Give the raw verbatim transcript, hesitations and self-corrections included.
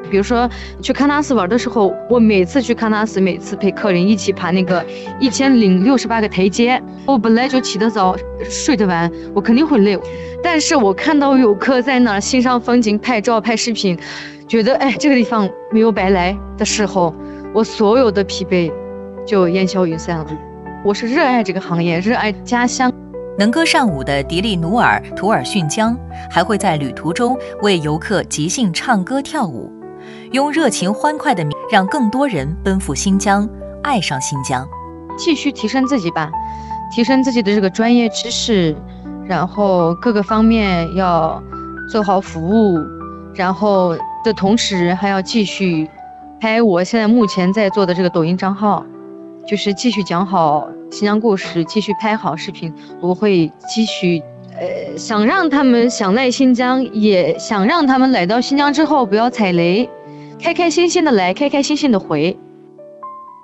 比如说去喀纳斯玩的时候，我每次去喀纳斯，每次陪客人一起爬那个一千零六十八个台阶，我本来就起得早，睡得晚，我肯定会累。但是我看到游客在那儿欣赏风景、拍照、拍视频，觉得哎，这个地方没有白来的时候，我所有的疲惫就烟消云散了。我是热爱这个行业，热爱家乡。 能歌善舞的迪丽努尔·图尔逊江还会在旅途中为游客即兴唱歌跳舞，用热情欢快的名让更多人奔赴新疆，爱上新疆。 继续提升自己吧，提升自己的这个专业知识，然后各个方面要做好服务，然后的同时还要继续拍我现在目前在做的这个抖音账号，就是继续讲好新疆故事，继续拍好视频。我会继续呃，想让他们想来新疆，也想让他们来到新疆之后不要踩雷，开开心心的来，开开心心的回。